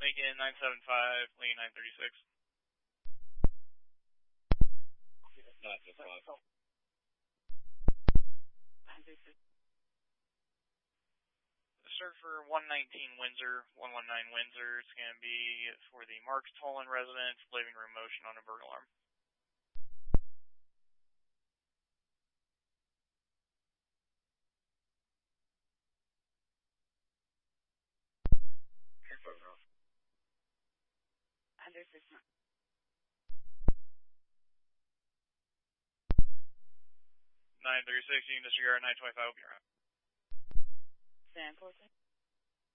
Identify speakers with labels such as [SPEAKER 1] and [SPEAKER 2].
[SPEAKER 1] Lincoln 975, Lee 936.
[SPEAKER 2] 975.
[SPEAKER 1] Sir, for 119 Windsor, 119 Windsor, it's going to be for the Marks Tolan residence, living room motion on a burglar alarm.
[SPEAKER 3] Understood.
[SPEAKER 1] 936, you can disregard 925, will be around.
[SPEAKER 3] Stand close.